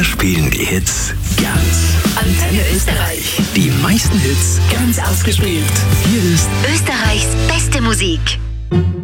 spielen die Hits ganz. Antenne Österreich. Die meisten Hits Ganz ausgespielt. Hier ist Österreichs beste Musik.